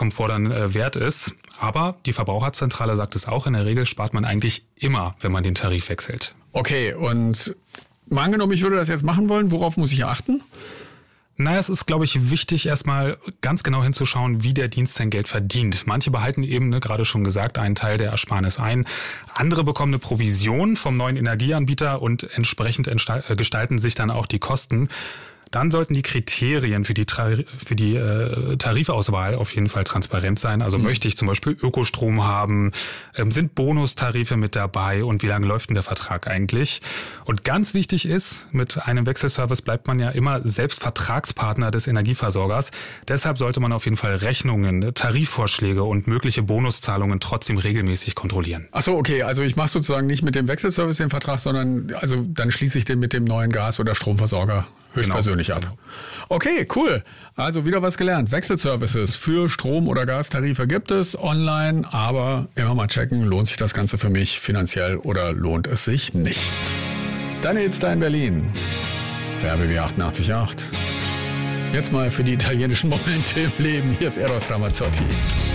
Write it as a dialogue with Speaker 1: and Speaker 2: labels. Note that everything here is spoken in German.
Speaker 1: Komfort dann wert ist. Aber die Verbraucherzentrale sagt es auch, in der Regel spart man eigentlich immer, wenn man den Tarif wechselt.
Speaker 2: Okay, und mal angenommen, ich würde das jetzt machen wollen, worauf muss ich achten?
Speaker 1: Naja, es ist, glaube ich, wichtig, erstmal ganz genau hinzuschauen, wie der Dienst sein Geld verdient. Manche behalten eben, gerade schon gesagt, einen Teil der Ersparnis ein. Andere bekommen eine Provision vom neuen Energieanbieter und entsprechend gestalten sich dann auch die Kosten. Dann sollten die Kriterien für die Tarifauswahl auf jeden Fall transparent sein. Also möchte ich zum Beispiel Ökostrom haben, sind Bonustarife mit dabei und wie lange läuft denn der Vertrag eigentlich? Und ganz wichtig ist, mit einem Wechselservice bleibt man ja immer selbst Vertragspartner des Energieversorgers. Deshalb sollte man auf jeden Fall Rechnungen, Tarifvorschläge und mögliche Bonuszahlungen trotzdem regelmäßig kontrollieren.
Speaker 2: Ach so, okay. Also ich mache sozusagen nicht mit dem Wechselservice den Vertrag, sondern also dann schließe ich den mit dem neuen Gas- oder Stromversorger höchstpersönlich ab. Okay, cool. Also wieder was gelernt. Wechselservices für Strom- oder Gastarife gibt es online, aber immer mal checken, lohnt sich das Ganze für mich finanziell oder lohnt es sich nicht. Deine Hits da in Berlin. Färbe 88.8. Jetzt mal für die italienischen Momente im Leben. Hier ist Eros Ramazzotti.